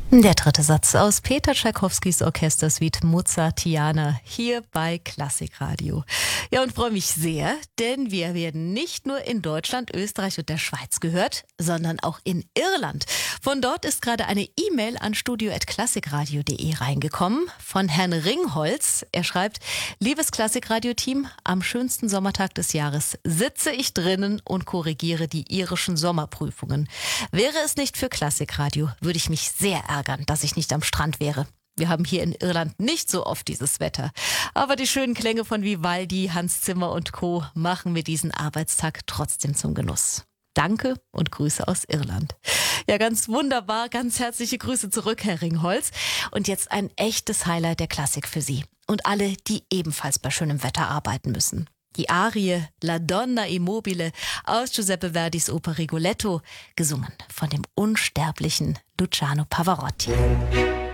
Der dritte Satz aus Peter Tschaikowskis Orchestersuite Mozartiana hier bei Klassikradio. Ja, und freue mich sehr, denn wir werden nicht nur in Deutschland, Österreich und der Schweiz gehört, sondern auch in Irland. Von dort ist gerade eine E-Mail an studio@klassikradio.de reingekommen von Herrn Ringholz. Er schreibt: Liebes Klassikradio-Team, am schönsten Sommertag des Jahres sitze ich drinnen und korrigiere die irischen Sommerprüfungen. Wäre es nicht für Klassikradio, würde ich mich sehr ärgern, dass ich nicht am Strand wäre. Wir haben hier in Irland nicht so oft dieses Wetter. Aber die schönen Klänge von Vivaldi, Hans Zimmer und Co. machen mir diesen Arbeitstag trotzdem zum Genuss. Danke und Grüße aus Irland. Ja, ganz wunderbar. Ganz herzliche Grüße zurück, Herr Ringholz. Und jetzt ein echtes Highlight der Klassik für Sie. Und alle, die ebenfalls bei schönem Wetter arbeiten müssen. Die Arie La Donna Immobile aus Giuseppe Verdis Oper Rigoletto, gesungen von dem unsterblichen Luciano Pavarotti.